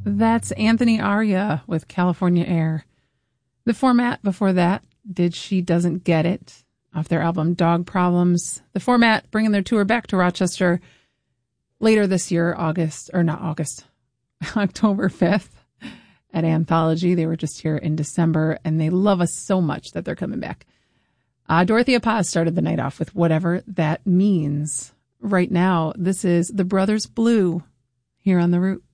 That's Anthony Arya with California Air. The Format before that, Did She Doesn't Get It, off their album Dog Problems. The Format bringing their tour back to Rochester later this year, October 5th at Anthology. They were just here in December, and they love us so much that they're coming back. Dorothea Paz started the night off with Whatever That Means. Right now, this is The Brothers Blue here on The Root.